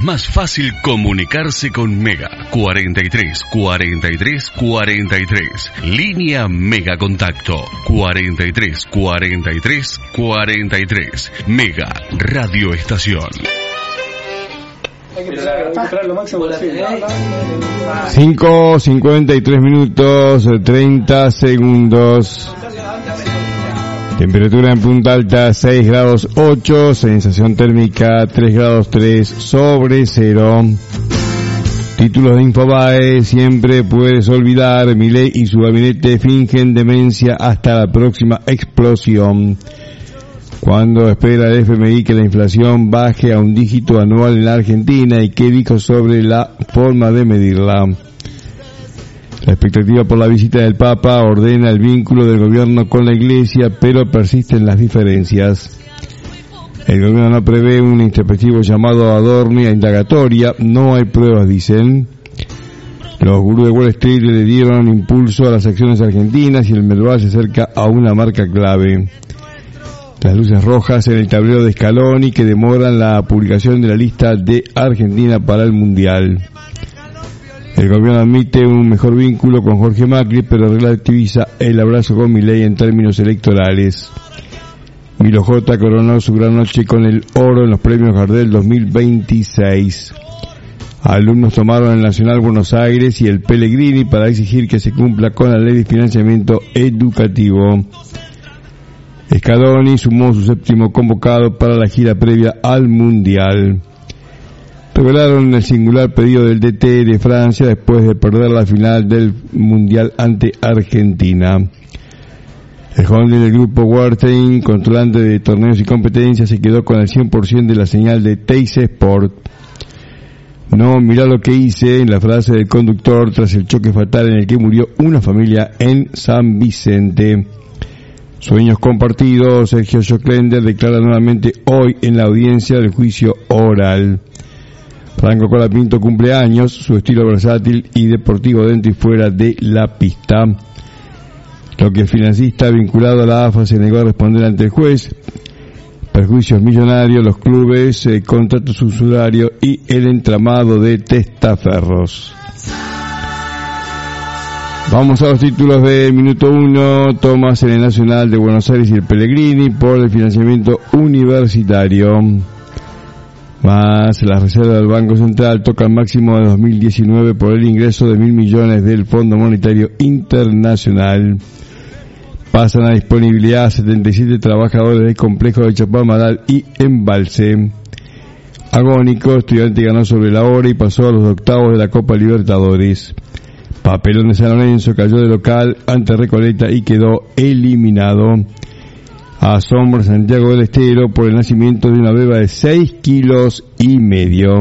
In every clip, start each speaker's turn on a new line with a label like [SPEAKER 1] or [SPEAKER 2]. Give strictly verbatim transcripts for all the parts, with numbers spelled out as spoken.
[SPEAKER 1] más fácil comunicarse con Mega. cuarenta y tres, cuarenta y tres, cuarenta y tres. Línea Mega Contacto. cuarenta y tres, cuarenta y tres, cuarenta y tres. Mega Radio Estación.
[SPEAKER 2] cinco cincuenta y tres minutos, treinta segundos. Temperatura en Punta Alta seis grados ocho, sensación térmica tres grados tres sobre cero. Títulos de Infobae: siempre puedes olvidar, Milei y su gabinete fingen demencia hasta la próxima explosión. ¿Cuándo espera el F M I que la inflación baje a un dígito anual en la Argentina? ¿Y qué dijo sobre la forma de medirla? La expectativa por la visita del Papa ordena el vínculo del gobierno con la Iglesia, pero persisten las diferencias. El gobierno no prevé un intempestivo llamado a Adorni a indagatoria, no hay pruebas, dicen. Los gurús de Wall Street le dieron impulso a las acciones argentinas y el Merval se acerca a una marca clave. Las luces rojas en el tablero de Scaloni que demoran la publicación de la lista de Argentina para el Mundial. El gobierno admite un mejor vínculo con Jorge Macri, pero relativiza el abrazo con Milei en términos electorales. Milo J. coronó su gran noche con el oro en los premios Gardel dos mil veintiséis. Alumnos tomaron el Nacional Buenos Aires y el Pellegrini para exigir que se cumpla con la ley de financiamiento educativo. Scaloni sumó su séptimo convocado para la gira previa al Mundial. Revelaron el singular pedido del D T de Francia después de perder la final del Mundial ante Argentina. El holding del grupo Wertheim, controlante de torneos y competencias, se quedó con el cien por ciento de la señal de Teis Sport. No, mirá lo que hice, en la frase del conductor tras el choque fatal en el que murió una familia en San Vicente. Sueños compartidos. Sergio Joclender declara nuevamente hoy en la audiencia del juicio oral. Franco Colapinto cumple años, su estilo versátil y deportivo dentro y fuera de la pista. Lo que el financista vinculado a la A F A se negó a responder ante el juez. Perjuicios millonarios, los clubes, eh, contratos usurarios y el entramado de testaferros. Vamos a los títulos de minuto uno. Tomas en el Nacional de Buenos Aires y el Pellegrini por el financiamiento universitario. Más las reservas del Banco Central tocan máximo de dos mil diecinueve por el ingreso de mil millones del Fondo Monetario Internacional. Pasan a disponibilidad setenta y siete trabajadores del complejo de Chapadmalal y Embalse. Agónico, Estudiante ganó sobre la hora y pasó a los octavos de la Copa Libertadores. Papelón de San Lorenzo cayó de local ante Recoleta y quedó eliminado. Asombra Santiago del Estero por el nacimiento de una beba de seis kilos y medio.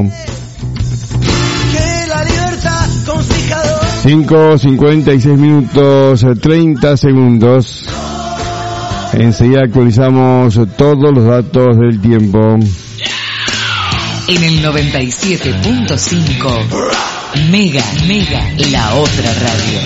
[SPEAKER 2] cinco cincuenta y seis minutos, treinta segundos. Enseguida actualizamos todos los datos del tiempo.
[SPEAKER 3] En el noventa y siete punto cinco, Mega, Mega, la otra radio.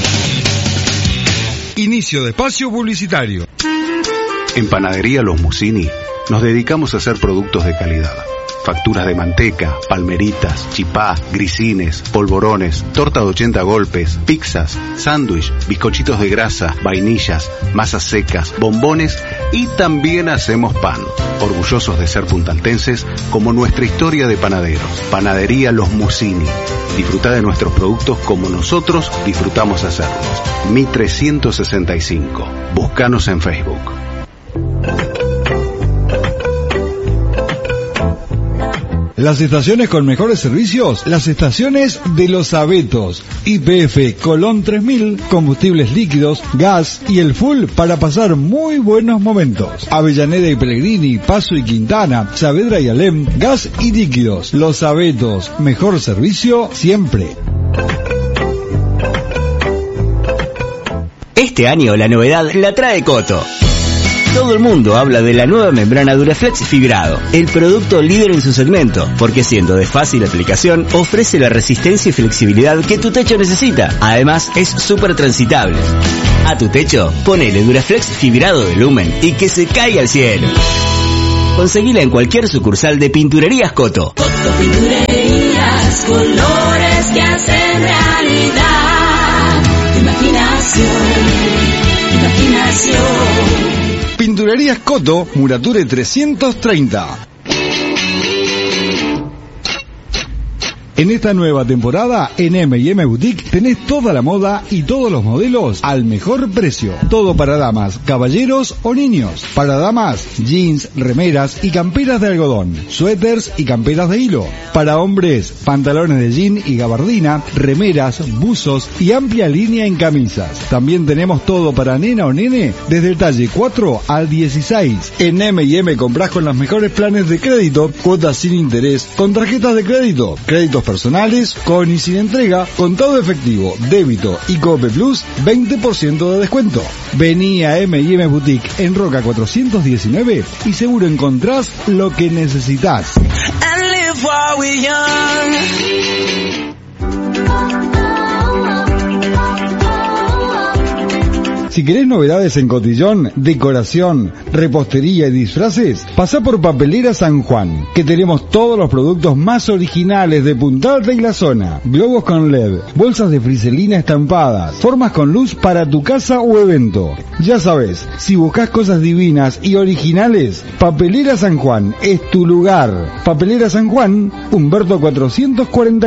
[SPEAKER 4] Inicio de espacio publicitario.
[SPEAKER 5] En Panadería Los Musini nos dedicamos a hacer productos de calidad. Facturas de manteca, palmeritas, chipá, grisines, polvorones, torta de ochenta golpes, pizzas, sándwich, bizcochitos de grasa, vainillas, masas secas, bombones y también hacemos pan. Orgullosos de ser puntaltenses como nuestra historia de panaderos. Panadería Los Musini. Disfruta de nuestros productos como nosotros disfrutamos hacerlos. Mitre ciento sesenta y cinco. Búscanos en Facebook.
[SPEAKER 4] Las estaciones con mejores servicios, las estaciones de Los Abetos. Y P F Colón tres mil, combustibles líquidos, gas y el full para pasar muy buenos momentos. Avellaneda y Pellegrini, Paso y Quintana, Saavedra y Alem, gas y líquidos. Los Abetos, mejor servicio siempre.
[SPEAKER 6] Este año la novedad la trae Coto. Todo el mundo habla de la nueva membrana Duraflex Fibrado, el producto líder en su segmento, porque siendo de fácil aplicación, ofrece la resistencia y flexibilidad que tu techo necesita. Además, es súper transitable. A tu techo, ponele Duraflex Fibrado de Lumen y que se caiga al cielo. Conseguila en cualquier sucursal de Pinturerías Coto. Coto Pinturería.
[SPEAKER 4] Mueblerías Coto, Murature trescientos treinta. En esta nueva temporada, en eme y eme Boutique, tenés toda la moda y todos los modelos al mejor precio. Todo para damas, caballeros o niños. Para damas, jeans, remeras y camperas de algodón, suéteres y camperas de hilo. Para hombres, pantalones de jean y gabardina, remeras, buzos y amplia línea en camisas. También tenemos todo para nena o nene, desde el talle cuatro al dieciséis. En eme y eme comprás con los mejores planes de crédito, cuotas sin interés, con tarjetas de crédito, créditos personales, con y sin entrega, contado efectivo, débito y Cope Plus, veinte por ciento de descuento. Vení a eme y eme Boutique en Roca cuatrocientos diecinueve y seguro encontrás lo que necesitas. Si querés novedades en cotillón, decoración, repostería y disfraces, pasá por Papelera San Juan, que tenemos todos los productos más originales de Punta Alta y la zona. Globos con L E D, bolsas de friselina estampadas, formas con luz para tu casa o evento. Ya sabes, si buscas cosas divinas y originales, Papelera San Juan es tu lugar. Papelera San Juan, Humberto cuatrocientos cuarenta.